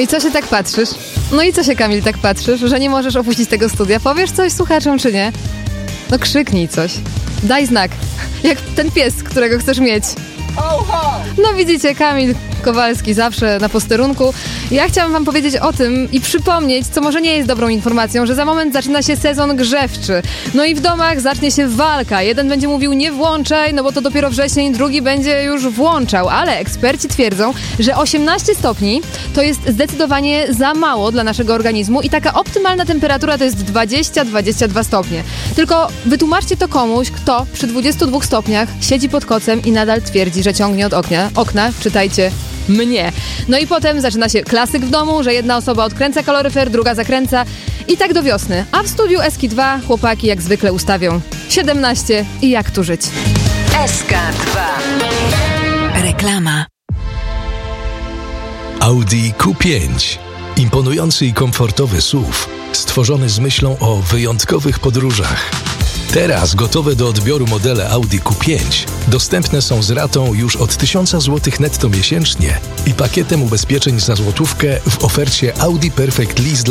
i co się tak patrzysz? No i co się, Kamil, tak patrzysz, że nie możesz opuścić tego studia? Powiesz coś słuchaczom, czy nie? No krzyknij coś. Daj znak. Jak ten pies, którego chcesz mieć. No widzicie, Kamil Kowalski zawsze na posterunku. Ja chciałam wam powiedzieć o tym i przypomnieć, co może nie jest dobrą informacją, że za moment zaczyna się sezon grzewczy. No i w domach zacznie się walka. Jeden będzie mówił nie włączaj, no bo to dopiero wrzesień, drugi będzie już włączał. Ale eksperci twierdzą, że 18 stopni to jest zdecydowanie za mało dla naszego organizmu i taka optymalna temperatura to jest 20-22 stopnie. Tylko wytłumaczcie to komuś, kto przy 22 stopniach siedzi pod kocem i nadal twierdzi, że ciągnie od okna. Czytajcie mnie. No i potem zaczyna się klasyk w domu, że jedna osoba odkręca kaloryfer, druga zakręca i tak do wiosny. A w studiu SK2 chłopaki jak zwykle ustawią 17 i jak tu żyć. SK2. Reklama. Audi Q5. Imponujący i komfortowy SUV, stworzony z myślą o wyjątkowych podróżach. Teraz gotowe do odbioru modele Audi Q5 dostępne są z ratą już od 1000 zł netto miesięcznie i pakietem ubezpieczeń za złotówkę w ofercie Audi Perfect Lease dla